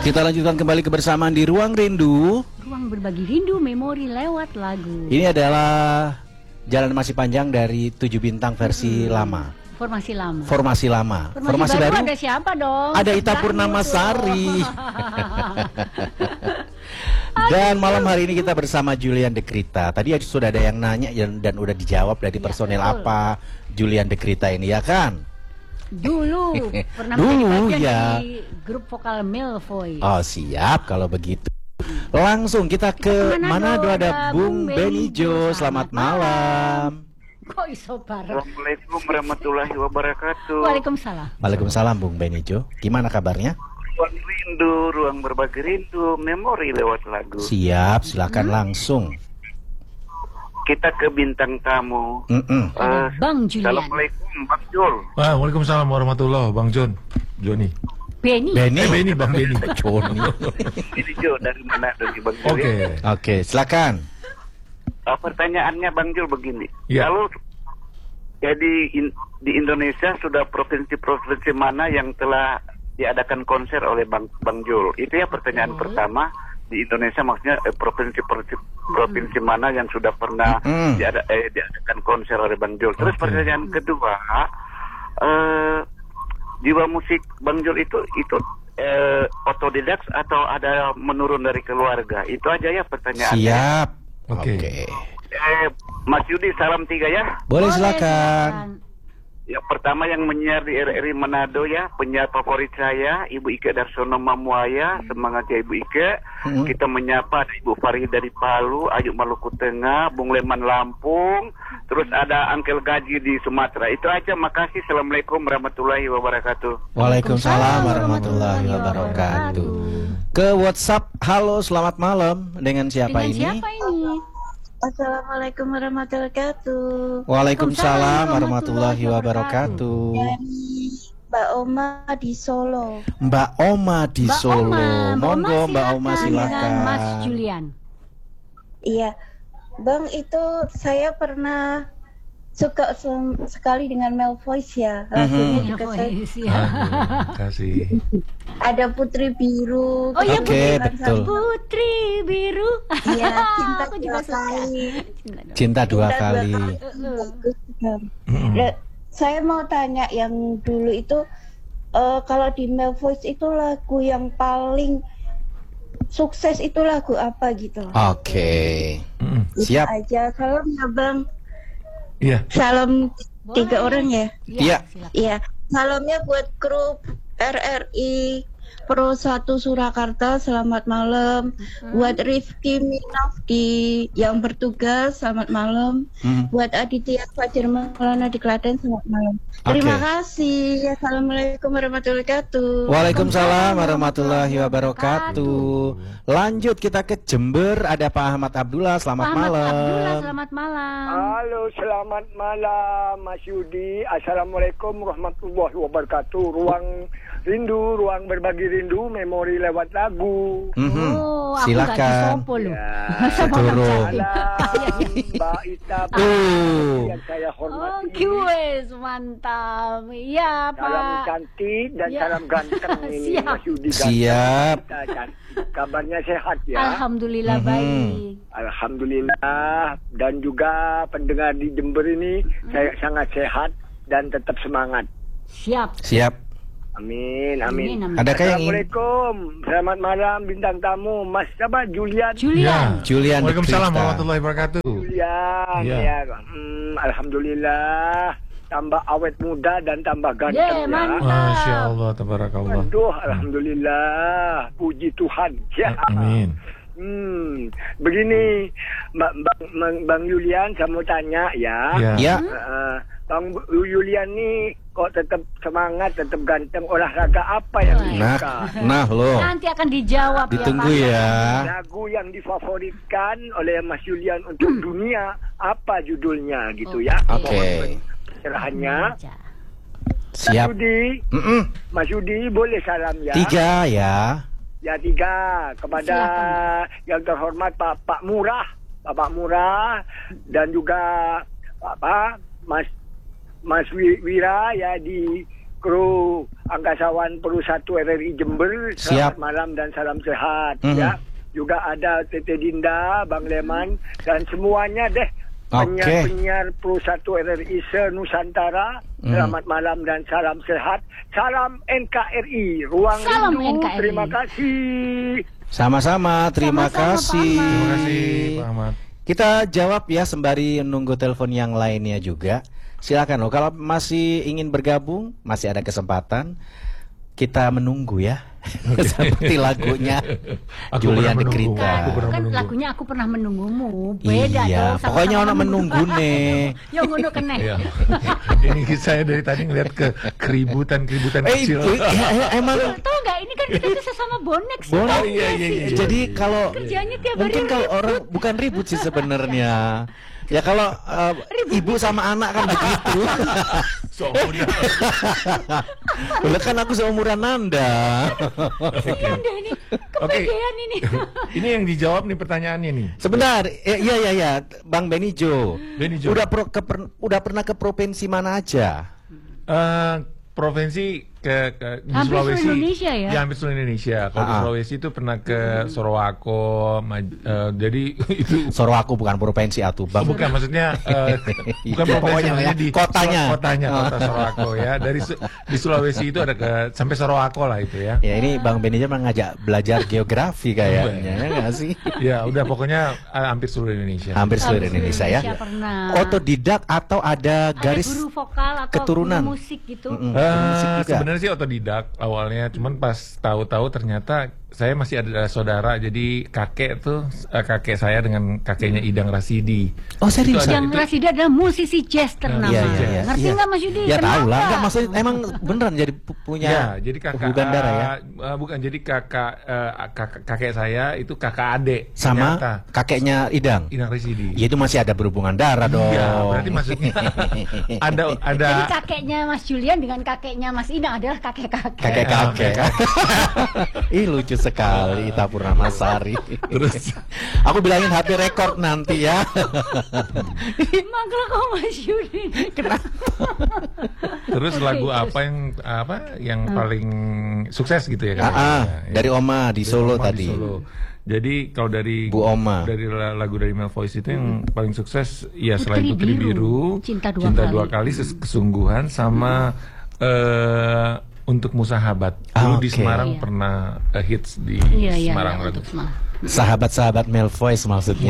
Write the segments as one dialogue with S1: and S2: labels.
S1: Kita lanjutkan kembali kebersamaan di Ruang Rindu.
S2: Ruang berbagi rindu, memori lewat lagu.
S1: Ini adalah jalan masih panjang dari 7 bintang versi lama.
S2: Formasi lama.
S1: Formasi lama. Formasi baru
S2: ada siapa dong?
S1: ada Ita Purnamasari. Dan malam hari ini kita bersama Julian Dekrita. Tadi sudah ada yang nanya dan udah dijawab dari personel apa Julian Dekrita ini, ya kan?
S2: Dulu pernah
S1: Dulu
S2: menjadi
S1: ya
S2: di grup vokal Milvoice.
S1: Oh siap kalau begitu. Langsung kita ke Manado, ada Bung Benijo. Selamat malam.
S2: Kok iso bareng?
S3: Assalamualaikum warahmatullahi wabarakatuh.
S2: Waalaikumsalam.
S1: Waalaikumsalam Bung Benijo. Gimana kabarnya?
S3: Ruang rindu, ruang berbagi rindu, memori lewat lagu.
S1: Siap, silakan langsung.
S3: Kita ke bintang tamu.
S2: Bang Julian.
S3: Assalamualaikum Bang Jul.
S4: Waalaikumsalam warahmatullahi, Bang Joni.
S2: Beni.
S1: Beni.
S4: Bang Beni.
S1: Joni.
S3: Ini Jo dari mana dari Bang Jul?
S1: Oke, silakan.
S3: Pertanyaannya Bang Jul begini.
S4: Ya.
S3: Kalau jadi di Indonesia sudah provinsi-provinsi mana yang telah diadakan konser oleh Bang Jul? Itu ya pertanyaan pertama. Di Indonesia maksudnya provinsi mana yang sudah pernah diadakan konser oleh Bang Jul. Terus pertanyaan kedua, jiwa musik Bang Jul itu otodidak atau ada menurun dari keluarga? Itu aja ya pertanyaannya.
S1: Siap.
S4: Oke.
S3: Mas Yudi, salam 3 ya.
S1: Boleh silakan.
S3: Yang pertama yang menyiar di RRI Manado ya, penyiar favorit saya Ibu Ike Darsono Mamuaya, semangat ya Ibu Ike. Kita menyapa ada Ibu Farid dari Palu, Ayu Maluku Tengah, Bung Leman Lampung, terus ada Angkel Gaji di Sumatera. Itu aja, makasih. Assalamualaikum warahmatullahi wabarakatuh.
S1: Waalaikumsalam warahmatullahi wabarakatuh. Ke WhatsApp, halo selamat malam. Dengan siapa ini?
S5: Assalamualaikum warahmatullahi wabarakatuh.
S1: Waalaikumsalam warahmatullahi wabarakatuh.
S5: Mbak Oma di Solo.
S1: Mbak Oma di Solo. Monggo Mbak Oma silakan.
S2: Mas Julian.
S5: Iya, Bang, itu saya pernah suka sekali dengan Milvoice ya. Lagunya juga saya.
S4: Kasih.
S5: Ada Putri Biru.
S2: Oh iya,
S1: betul.
S2: Putri Biru.
S5: Iya, Cinta
S2: Aku
S5: Dua
S2: juga suka.
S5: Kali.
S1: Cinta dua kali.
S5: Saya mau tanya yang dulu itu kalau di Milvoice itu lagu yang paling sukses itu lagu apa gitu?
S1: Oke. Siap.
S5: Itu aja. Salam ya Bang.
S4: Iya.
S5: Salam 3 orang ya.
S1: Iya.
S5: Iya. Salamnya buat grup RRI Pro 1 Surakarta, selamat malam. Buat Rifki Minaf yang bertugas, selamat malam. Buat Aditya Fajar Maulana di Klaten, selamat malam. Terima kasih. Assalamualaikum warahmatullahi wabarakatuh.
S1: Waalaikumsalam warahmatullahi wabarakatuh. Lanjut kita ke Jember, ada Pak Ahmad Abdullah. Selamat malam.
S2: Abdullah, selamat malam.
S6: Halo, selamat malam Mas Yudi. Assalamualaikum warahmatullahi wabarakatuh. Ruang rindu, ruang berbagi rindu, memori lewat lagu.
S2: Aku
S1: silakan.
S2: nggak disopo loh.
S1: Turun.
S6: Mbak Ita, yang saya hormati.
S2: Wes mantap. Iya
S6: Salam
S2: Pak.
S6: cantik dan salam ganteng ini
S2: Siap.
S6: Mas Yudi.
S1: Siap.
S6: Kabarnya sehat ya.
S2: Alhamdulillah baik.
S6: Alhamdulillah. Dan juga pendengar di Jember ini saya sangat sehat dan tetap semangat.
S2: Siap.
S6: Amin.
S1: Adakah yang
S6: Assalamualaikum. Selamat malam bintang tamu Mas siapa? Julian.
S1: Julian
S4: Waalaikumsalam
S1: Dekrita.
S4: warahmatullahi wabarakatuh.
S6: Julian.
S4: Ya.
S6: Ya. Alhamdulillah. Tambah awet muda dan tambah ganteng ya.
S2: mantap.
S4: Masya Allah, tabarakallah.
S6: Waduh, alhamdulillah. Puji Tuhan. Ya.
S4: Amin.
S6: Begini, Bang Julian, saya mau tanya ya.
S1: Ya.
S6: Bang Julian nih kok tetap semangat, tetap ganteng, olahraga apa yang disuka?
S1: Nah loh.
S2: Nanti akan dijawab
S1: Ditunggu
S2: ya Pak.
S1: ya.
S6: Lagu yang difavoritkan oleh Mas Julian untuk dunia, apa judulnya gitu ya?
S1: Oke.
S6: Pencerahannya.
S1: Siap.
S6: Mas Yudi boleh salam ya?
S1: 3 ya.
S6: Ya 3 kepada yang terhormat Pak Murah, Bapak Murah, dan juga Mas Wira ya di kru angkasawan Peru 1 RRI Jember.
S1: Siap.
S6: Selamat malam dan salam sehat ya. Juga ada Tete Dinda, Bang Leman dan semuanya deh. Penyiar-penyiar Pro 1 RRI se-Nusantara. Selamat malam dan salam sehat. Salam NKRI. Ruang
S2: Salam
S6: Rindu.
S2: NKRI.
S6: Terima kasih.
S1: Sama-sama, terima
S2: Sama-sama,
S1: kasih.
S2: Pak Ahmad.
S4: Terima kasih Pak Ahmad.
S1: Kita jawab ya sembari menunggu telepon yang lainnya juga. Silakan loh, kalau masih ingin bergabung, masih ada kesempatan. Kita menunggu ya. Seperti lagunya
S4: Aku
S1: Julian
S4: pernah
S1: De
S4: menunggu.
S1: Grita.
S4: Aku pernah
S2: Kan
S4: menunggu.
S2: lagunya Aku Pernah Menunggumu. Beda
S1: Iya,
S2: dong.
S1: pokoknya orang menunggu nih.
S2: Yo ngono keneh.
S4: Iya. Ini saya dari tadi ngeliat ke keributan kecil.
S1: Emang
S2: Tahu nggak ini kan kita tuh sesama bonek sih.
S1: Bonek.
S2: Tahu
S4: Iya,
S2: nggak
S4: iya,
S2: sih?
S4: iya.
S1: Jadi kalau
S2: Kerjanya tiap hari
S1: mungkin kalau
S2: ribut.
S1: orang bukan ribut sih sebenarnya. Ya kalau ibu sama anak kan begitu.
S4: Seumuran.
S1: Lah kan aku seumuran Anda.
S2: Kasihan deh ini. Kepedean ini.
S4: Ini yang dijawab nih pertanyaannya nih.
S1: Sebentar, iya, Bang Benijo.
S4: Benijo.
S1: Udah pernah ke provinsi mana aja?
S4: Provinsi di
S2: Hampir
S4: Sulawesi.
S2: seluruh Indonesia ya?
S4: Ya, hampir seluruh Indonesia. Kalau di Sulawesi itu pernah ke Sorowako, jadi itu
S1: Sorowako bukan provinsi atuh, Bang.
S4: bukan maksudnya bukan
S1: Ya,
S4: provinsi
S1: pokoknya
S4: maksudnya
S1: ya,
S4: di
S1: kotanya.
S4: kota Sorowako ya. Di Sulawesi itu ada sampai Sorowako lah itu ya.
S1: Ya ini Bang Benijo mengajak belajar geografi kayaknya, ya nggak sih?
S4: Ya, udah pokoknya hampir seluruh Indonesia.
S1: Hampir seluruh
S2: Hampir
S1: Indonesia ya.
S2: pernah.
S1: Otodidak atau ada garis
S2: Ada guru vokal atau
S1: keturunan?
S2: guru musik gitu.
S1: Musik juga.
S4: Sebenarnya sih otodidak awalnya, cuman pas tahu-tahu ternyata saya masih ada saudara, jadi kakek saya dengan kakeknya Idang Rasidi.
S1: Oh serius?
S4: Itu ada-
S2: Yang Rasida adalah musisi jazz ternama.
S1: Iya.
S2: Ngerti nggak Mas Yudi?
S1: Ya tahu lah,
S2: Kenapa?
S1: nggak maksudnya emang beneran jadi punya
S4: Ya, jadi kakak
S1: hubungan darah ya.
S4: bukan, jadi kakek saya itu kakak adik
S1: Sama
S4: ternyata.
S1: kakeknya Idang.
S4: Idang Rasidi.
S1: Ya itu masih ada berhubungan darah dong.
S4: Iya, berarti maksudnya ada
S2: Jadi kakeknya Mas Julian dengan kakeknya Mas Idang adalah kakek-kakek.
S1: kakek-kakek. Ih lucu sekali Ita Purnamasari.
S4: Terus
S1: Aku bilangin HP rekord nanti ya.
S2: Mangkel kok Mas Yudi.
S4: terus
S2: Oke,
S4: lagu
S2: terus.
S4: apa yang paling sukses gitu ya kan?
S1: Dari Oma di Solo
S4: Oma di
S1: tadi.
S4: Solo. Jadi kalau dari
S1: Bu Oma.
S4: dari lagu dari Mel Voice itu yang paling sukses ya selain
S2: Putri
S4: Putri
S2: Biru,
S4: Biru,
S2: Cinta Dua Kali.
S4: Kesungguhan sama Untuk Musahabat. Dulu di
S1: Oke.
S4: Semarang
S2: Iya.
S4: pernah hits di
S2: Iya,
S4: Semarang lagu.
S2: untuk semua.
S1: Sahabat-sahabat Mel Voice maksudnya.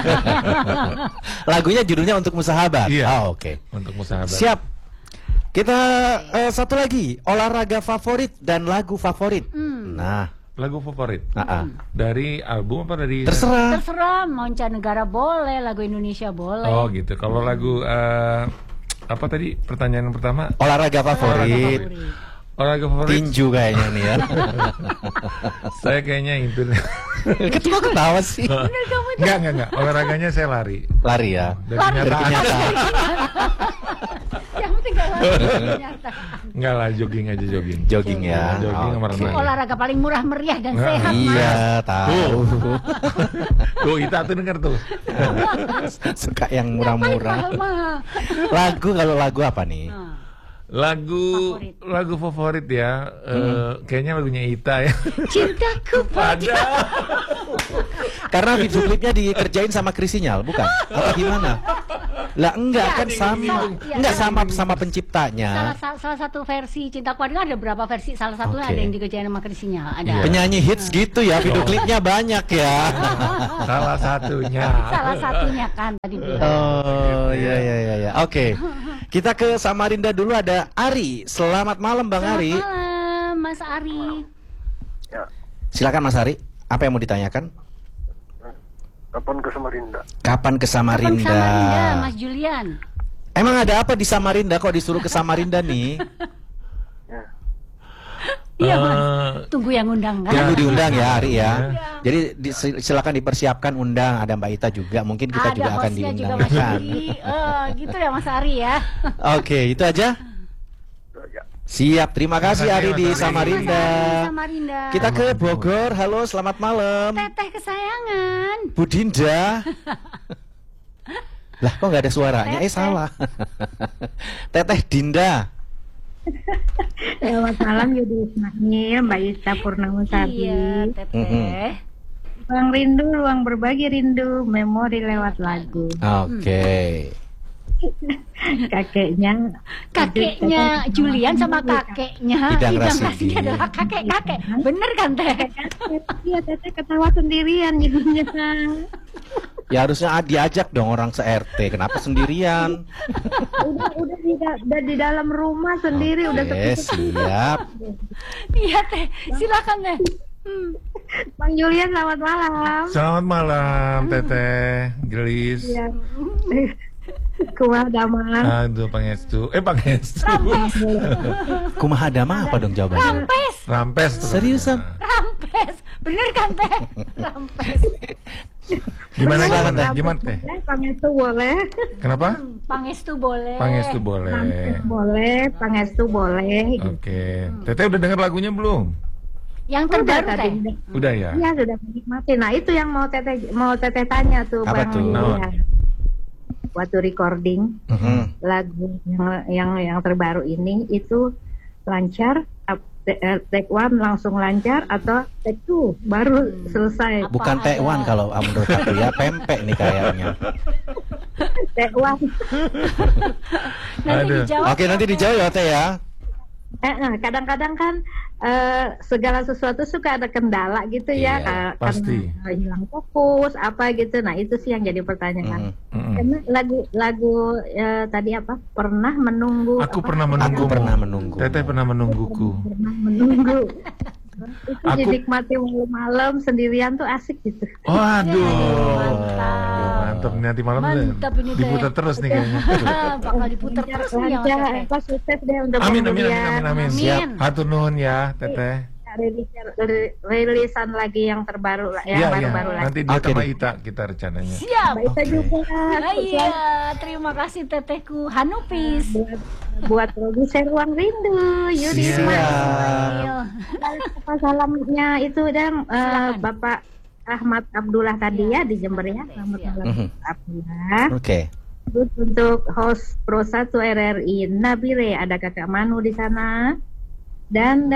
S1: Lagunya judulnya Untuk Musahabat.
S4: Iya.
S1: Oke.
S4: Untuk Musahabat.
S1: Siap. Kita satu lagi, olahraga favorit dan lagu favorit. Nah,
S4: Lagu favorit
S1: dari
S4: dari album apa dari?
S1: terserah.
S2: Terserah, mancanegara boleh, lagu Indonesia boleh.
S4: Oh gitu. Kalau lagu apa tadi pertanyaan yang pertama?
S1: Olahraga favorit.
S4: Olahraga favorit.
S1: Tinju kayaknya nih ya.
S4: Saya kayaknya itu.
S1: Ketawa ketawa sih.
S4: Enggak. Olahraganya saya lari.
S1: Lari ya.
S4: Dari
S1: Dari
S4: kenyataan.
S2: Yang penting gak ternyata.
S4: Enggak lah, jogging aja jogging.
S1: Jogging ya.
S4: Jogging sama
S1: Oke.
S4: renang.
S2: Olahraga paling murah meriah dan
S4: Nah,
S2: sehat,
S1: Iya,
S2: Mas.
S1: tahu.
S4: Tuh, Ita tuh denger tuh.
S1: Suka yang
S2: Paling
S1: murah-murah.
S2: mahal-mahal.
S1: Kalau lagu apa nih?
S4: Lagu favorit ya. Kayaknya lagunya Ita ya.
S2: Cintaku pada.
S1: Karena video klipnya dikerjain sama Krisinyal, bukan? Atau gimana? Lah enggak kan sama. Enggak sama penciptanya.
S2: Salah satu versi Cintaku Pada, ada berapa versi? Salah satunya
S1: Oke.
S2: ada yang dikerjain sama Krisinya. Ada.
S4: Iya.
S1: Penyanyi hits gitu ya, video klipnya banyak ya.
S4: Salah satunya.
S2: Salah satunya kan tadi bilang.
S1: Oh, iya. Oke. Kita ke Samarinda dulu, ada Ari. Selamat malam Bang
S2: Selamat
S1: Ari.
S2: malam, Mas Ari.
S1: Silakan Mas Ari. Apa yang mau ditanyakan?
S6: Kapan ke Samarinda?
S1: Kapan ke
S2: Kapan
S1: Samarinda?
S2: ke Samarinda, Mas Julian?
S1: Emang ada apa di Samarinda kok disuruh ke Samarinda nih?
S2: Iya, Mas. Tunggu yang undang kan?
S1: Tunggu diundang ya Ari ya.
S2: Iya.
S1: Jadi silakan dipersiapkan undang. Ada Mbak Ita juga. Mungkin kita
S2: Ada
S1: juga akan
S2: hostnya juga
S1: diundang.
S2: Mas
S1: Kan?
S2: Yudi. Gitu ya Mas Ari ya.
S1: Oke, itu aja. Siap, terima kasih Ari di
S4: Mas Ari.
S1: Samarinda.
S2: Mas Ari, Samarinda.
S1: Kita ke Bogor. Halo, selamat malam.
S2: Teteh kesayangan.
S1: Bu Dinda. Lah kok nggak ada suaranya?
S2: Teteh.
S1: Salah. Teteh Dinda.
S7: Selamat malam Yudi Ismail, Mbak Ista Purnamasari.
S2: Iya, Teteh.
S7: Ruang rindu, ruang berbagi rindu, memori lewat lagu.
S1: Oke.
S7: Kakeknya
S2: Julian sama kakeknya
S1: Idang
S2: Idang
S1: Rasidi.
S2: Rasidi adalah kakek-kakek. Bener kan, Teh?
S7: Iya, Teteh ketawa sendirian jadinya.
S1: Ya harusnya diajak dong orang se-RT. Kenapa sendirian?
S7: udah di dalam rumah sendiri, udah
S1: Oke, siap.
S2: Iya, Teh. Silakan, Teh.
S7: Bang Julian, selamat malam.
S4: Selamat malam, Teteh, Gelis.
S7: Ya. Kumaha damang.
S4: Aduh, Pangestu. Pangestu.
S1: Kumaha dama apa dong jawabannya?
S4: Rampes.
S1: Seriusan?
S2: Rampes. Bener kan, Teh? Rampes.
S4: Gimana
S1: Silakan,
S4: gimana?
S1: Teh.
S4: Gimana, Teh?
S7: Pangestu boleh.
S4: Kenapa?
S2: Pangestu boleh.
S4: Pangestu boleh.
S7: Boleh, pangestu boleh.
S4: Oke. Teteh udah dengar lagunya belum?
S2: Yang terbaru, Teh.
S4: Udah ya?
S7: Iya, sudah menikmati. Nah, itu yang mau teteh tanya tuh,
S1: Apa
S7: Bang
S1: tuh?
S7: Julian. Waktu recording lagu yang terbaru ini itu lancar, take one langsung lancar atau take two baru selesai?
S1: Bukan T1 kalau menurut aku ya, pempek nih kayaknya.
S7: Take one.
S2: Nanti
S4: Aduh.
S2: dijawab.
S1: Oke, nanti dijawab ya, Teh ya.
S7: Kadang-kadang kan segala sesuatu suka ada kendala gitu ya,
S1: Iya,
S4: pasti.
S7: karena hilang fokus apa gitu. Nah itu sih yang jadi pertanyaan. Karena lagu tadi apa? Pernah menunggu.
S4: Aku
S7: apa?
S4: pernah menunggu.
S1: Aku pernah menunggu.
S4: Teteh pernah menungguku.
S7: Pernah menunggu. Itu
S4: Aku-
S7: dinikmati malam-malam sendirian tuh asik gitu.
S4: Waduh.
S2: Mantap.
S4: Mantap, nanti malam
S2: Mantap ini, Teh.
S4: diputar terus nih kayaknya.
S2: Bakal diputar terus nih yang
S7: Lancar,
S2: Teteh.
S7: apa sukses deh untuk
S4: Amin,
S7: Bang
S4: amin,
S7: Julian.
S4: amin, amin, amin.
S2: Siap.
S4: Hatur nuhun ya, Teteh.
S7: Rilisan lagi yang terbaru, yang
S4: Iya, iya.
S7: baru-baru lagi.
S4: Nanti dia
S1: Oke
S4: sama
S1: deh.
S4: Ita kita rencananya.
S2: Siap.
S7: Mbak Ita juga.
S2: Iya, terima kasih Tetehku Hanupis.
S7: buat produser Ruang Rindu Yudi
S4: Siap.
S7: Ismail. Apa salamnya itu dan
S2: Silakan.
S7: Bapak Ahmad Abdullah tadi ya di Jember ya. Selamat
S2: siap.
S7: malam Abdullah.
S1: Oke.
S7: Terus untuk host Pro 1 RRI Nabire, ada Kakak Manu di sana. Dan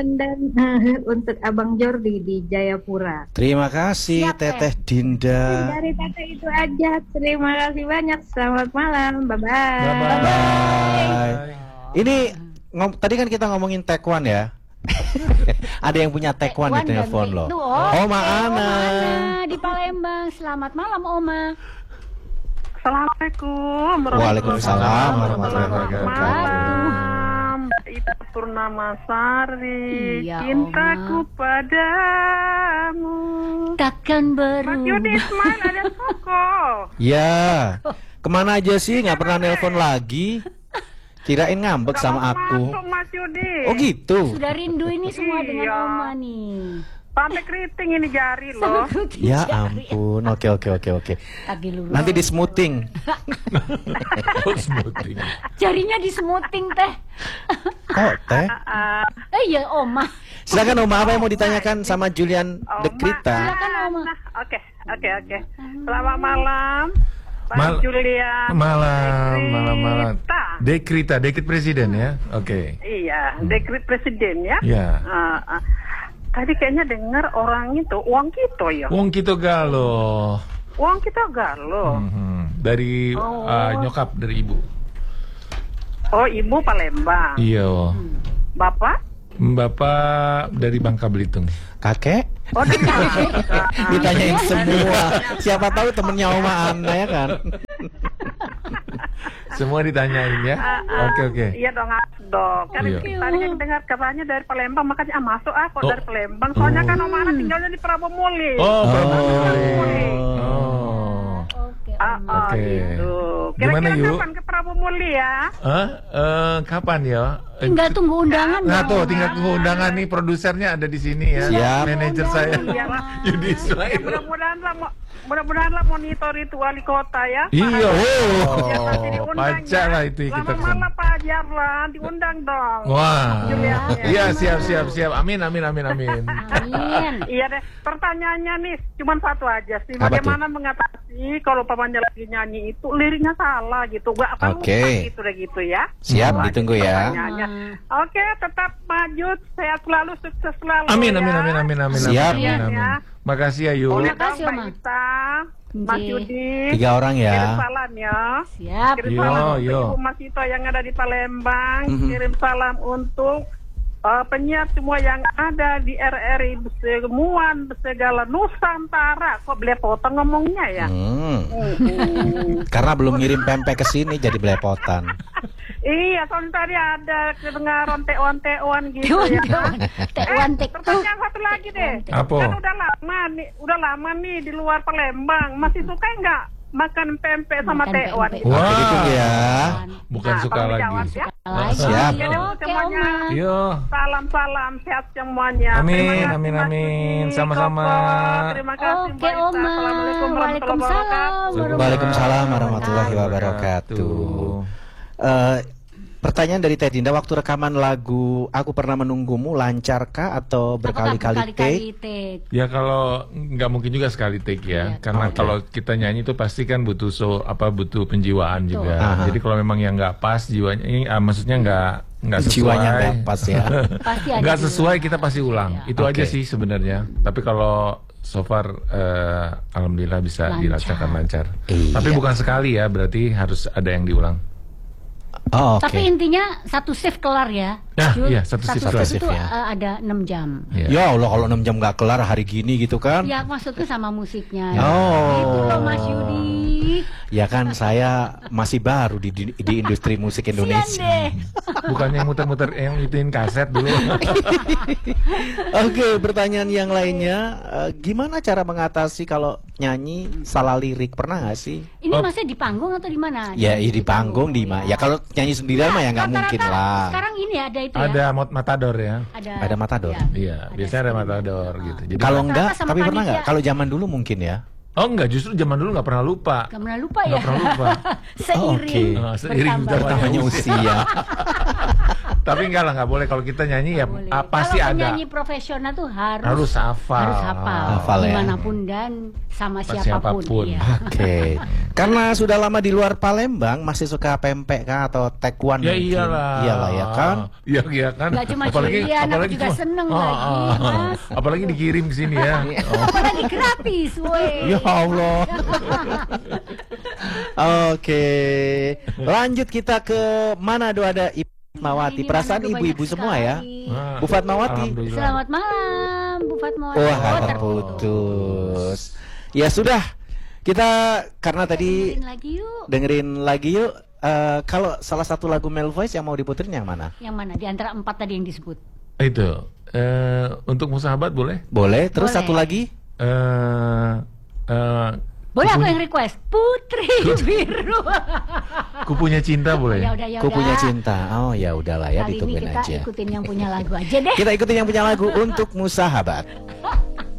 S7: untuk Abang Jordi di Jayapura.
S1: Terima kasih
S2: Siap, Teh.
S1: Teteh Dinda.
S7: Dari Tete itu aja. Terima kasih banyak. Selamat malam. Bye-bye.
S1: Bye. Ini tadi kan kita ngomongin Taekwondo ya. Ada yang punya Taekwondo di
S2: Taekwondo
S1: telepon
S2: dan
S1: loh.
S2: itu,
S1: Oma Ana.
S2: Ana di Palembang. Selamat malam, Oma.
S8: Assalamualaikum
S1: Waalaikumsalam warahmatullahi wabarakatuh.
S8: Malam Ita Purnamasari,
S2: Iya,
S8: cintaku
S2: Oma.
S8: padamu.
S2: Takkan
S8: Mas Yudi
S2: berubah.
S8: Ismail ada Koko.
S1: Ya, kemana aja sih? Nggak pernah nelpon lagi. Kirain ngambek sama aku.
S8: Masuk Mas Yudi.
S1: Oh gitu.
S2: Sudah rindu ini semua dengan
S8: Iya.
S2: Oma nih.
S8: Sampai keriting ini jari loh.
S1: Ya ampun. Oke.
S2: Kaki lurus.
S1: Nanti di smoothing.
S4: Oh, smoothing.
S2: Jarinya di smoothing, Teh.
S1: Oh, Teh.
S2: Iya, Oma.
S1: Silakan Oma, apa yang mau ditanyakan sama Julian
S8: Oma.
S1: Dekrita?
S2: Silakan, Oma.
S8: Nah, oke. Selamat malam. Pak Julian.
S4: Malam.
S8: Dekrita.
S4: Dekret presiden ya. Oke.
S8: Iya, dekret presiden ya.
S4: Ya.
S8: Tadi kayaknya dengar orang itu uang kita ya.
S4: Wong kita galo.
S8: Uang kita galuh.
S4: Dari
S8: Oh.
S4: nyokap dari ibu.
S8: Oh, ibu Palembang.
S4: Iya.
S8: Bapak?
S4: Bapak dari Bangka Belitung.
S1: Kakek?
S8: Oh, dari
S1: Ditanyain semua. Siapa tahu temennya Oma Ana ya kan?
S4: Semua ditanyain ya. Oke.
S8: Iya dong, dok. Kan
S4: Iya.
S8: tadi kan dengar katanya dari Palembang, makanya masuk kok dari Palembang. Soalnya kan Om Ana tinggalnya di Prabomuli.
S4: Oh,
S8: Prabomuli.
S4: Oh.
S2: Oke,
S4: Oke.
S8: Gitu.
S4: Gimana,
S8: Kira-kira
S4: Yu?
S8: kapan ke Prabomuli ya?
S4: Kapan ya?
S2: Tinggal tunggu undangan.
S4: Nah
S2: dong.
S4: tuh tinggal tunggu undangan nih, produsernya ada di sini ya.
S1: Siap.
S4: Manajer saya.
S8: Iya lah.
S4: Yudi
S8: Ya,
S4: Ismail.
S8: mudah-mudahan lah monitor itu wali kota ya.
S4: Iya.
S8: Ya, pasti
S4: Oh,
S8: diundang
S4: baca lah itu kita
S8: Selamat
S4: kesana.
S8: malam Pak Jarlan, diundang dong.
S4: Wah.
S8: Julian.
S4: Iya, siap. Amin.
S2: Amin.
S8: Iya deh, pertanyaannya nih cuma satu aja sih.
S1: Apa
S8: Bagaimana mengatasi kalau pamannya lagi nyanyi itu liriknya salah gitu, gak apa
S1: Oke.
S8: gitu deh gitu ya.
S1: Siap,
S8: Itu aja
S1: ditunggu ya.
S8: pertanyaannya. Oke, tetap maju, sehat selalu, sukses selalu.
S4: Amin,
S8: ya.
S4: amin.
S1: Siap.
S4: Amin. Makasih ya, Yu.
S8: Boleh
S2: Makasih,
S8: dong,
S2: Oma.
S8: Mbak Ita, Mas
S2: Nggih.
S8: Yudi.
S1: 3 orang
S8: Kirim
S1: ya.
S8: salam ya.
S2: Siap.
S8: Kirim
S4: Yo,
S8: salam untuk
S4: yo.
S8: Ibu Mas Ito yang ada di Palembang.
S1: Mhm.
S8: Kirim salam untuk penyiar semua yang ada di RRI semua segala Nusantara. Kok belepotan ngomongnya ya?
S1: Karena belum ngirim pempek ke sini jadi belepotan.
S8: Iya, soalnya tadi ada kedengaran teon-teon gitu ya.
S2: Tewan tek.
S8: Pertanyaan satu lagi deh.
S4: Apa?
S8: Kan udah lama nih di luar Palembang. Masih suka nggak makan pempek sama
S2: Makan
S8: teon?
S2: pempek.
S1: Oke,
S4: Wah.
S1: ditunggu ya.
S4: Bukan suka
S8: tolong
S4: lagi.
S8: jawab ya.
S2: Lagi.
S1: Siap.
S2: Oke, Oma.
S4: Yo.
S8: Salam sehat semuanya.
S4: Amin,
S8: Terima kasih,
S4: amin,
S8: Mas
S4: amin.
S8: Yudi,
S4: Sama-sama.
S8: Koko. Terima kasih,
S2: Oke,
S8: Mbak Ita.
S2: Oma.
S8: Assalamualaikum warahmatullahi wabarakatuh.
S1: Waalaikumsalam warahmatullahi wabarakatuh. Pertanyaan dari Teh Dinda, waktu rekaman lagu Aku Pernah Menunggumu lancarkah atau berkali-kali take?
S4: Ya kalau nggak mungkin juga sekali take ya,
S2: Iya.
S4: karena
S1: Oke.
S4: kalau kita nyanyi itu pasti kan butuh butuh penjiwaan
S2: Betul.
S4: juga.
S1: Aha.
S4: Jadi kalau memang yang nggak pas jiwanya, maksudnya nggak sesuai,
S1: Jiwanya nggak pas ya.
S2: Pasti ada
S4: nggak
S2: dulu.
S4: sesuai kita pasti ulang.
S2: Iya.
S4: Itu aja
S1: Oke.
S4: sih sebenarnya. Tapi kalau so far alhamdulillah bisa
S2: Lancar.
S4: dilaksanakan lancar.
S1: Iya.
S4: Tapi bukan sekali ya, berarti harus ada yang diulang.
S1: Oh, oke.
S2: Tapi intinya satu shift kelar ya.
S4: Ya,
S2: Jul.
S4: iya, satu shift kelar.
S2: itu
S1: ya.
S2: ada 6 jam.
S4: Ya.
S1: Ya Allah, kalau 6 jam nggak kelar hari gini gitu kan?
S2: Ya maksudnya sama musiknya.
S1: Oh.
S2: Itu loh Mas Yudi.
S1: Ya kan saya masih baru di industri musik
S2: Sian
S1: Indonesia.
S2: deh.
S4: Bukannya muter-muter yang ituin kaset dulu.
S1: Oke, pertanyaan yang lainnya, gimana cara mengatasi kalau nyanyi salah lirik? Pernah nggak sih?
S2: Ini masih di panggung atau di mana?
S1: Ya, di panggung di mana? Ya kalau nyanyi sendirian mah ya nggak mungkin
S2: Rata-rata
S1: lah.
S2: Sekarang ini ada itu
S4: Ada
S2: ya.
S4: matador ya.
S1: Ada matador.
S2: Ya.
S4: Iya, biasanya ada matador gitu. Jadi
S1: Kalau
S2: Rata-rata
S1: enggak,
S2: sama
S1: tapi pernah
S2: panitia.
S1: nggak? Kalau zaman dulu mungkin ya.
S4: oh enggak, justru zaman dulu nggak pernah lupa.
S2: Gak pernah lupa ya.
S4: Nggak pernah lupa.
S2: Seiring.
S1: Oh, oke.
S4: Seiring
S2: bertambah.
S1: Bertambahnya usia.
S4: Tapi enggak lah, nggak boleh. Kalau kita nyanyi ya
S2: Boleh.
S4: pasti
S2: Kalau
S4: ada.
S2: penyanyi profesional tuh harus
S4: Harus hafal.
S2: harus hafal.
S1: Hafal ya.
S2: Dimanapun dan sama
S4: Sama
S2: siapapun.
S4: siapapun.
S2: Iya.
S1: Oke. Karena sudah lama di luar Palembang, masih suka pempek kah atau taekwondo?
S4: Ya
S1: mungkin?
S4: iyalah.
S1: Iyalah ya kan?
S4: Iya kan.
S2: Nggak cuma Julian, aku juga seneng lagi, Mas.
S4: Apalagi dikirim ke sini ya.
S2: Apalagi gratis, woi.
S1: Ya Allah. Oke. Lanjut kita ke Manado, ada Ibu Fatmawati.
S2: Ini
S1: Perasaan
S2: Manado
S1: ibu-ibu
S2: banyak
S1: semua ya.
S2: sekali.
S4: Nah,
S1: Bu Fatmawati.
S4: alhamdulillah.
S2: Selamat malam, Bu Fatmawati.
S1: Wah,
S2: Oh,
S1: terputus. Ya sudah. Kita karena tadi
S2: Dengerin lagi yuk.
S1: dengerin lagi yuk. Kalau salah satu lagu Male Voice yang mau diputerin yang mana?
S2: Yang mana? Di antara 4 tadi yang disebut.
S4: Itu untuk musahabat boleh?
S1: Boleh. Terus
S2: Boleh.
S1: satu lagi?
S2: Boleh aku yang request? Putri Biru.
S4: Kupunya cinta boleh?
S2: Ya udah, ya
S1: Ku punya
S2: udah.
S1: cinta. Oh ya udahlah ya,
S2: Kali ini
S1: ditungguin
S2: kita
S1: aja.
S2: ikutin yang punya lagu aja deh.
S1: Kita ikutin yang punya lagu untuk Musahabat.